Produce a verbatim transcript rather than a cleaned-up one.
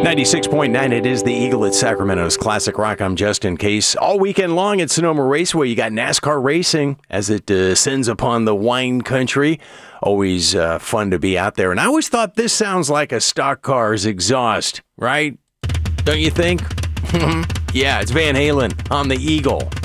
ninety-six point nine, it is the Eagle at Sacramento's Classic Rock. I'm Justin Case. All weekend long at Sonoma Raceway, you got NASCAR racing as it descends upon the wine country. Always uh, fun to be out there. And I always thought this sounds like a stock car's exhaust, right? Don't you think? Yeah, it's Van Halen on the Eagle.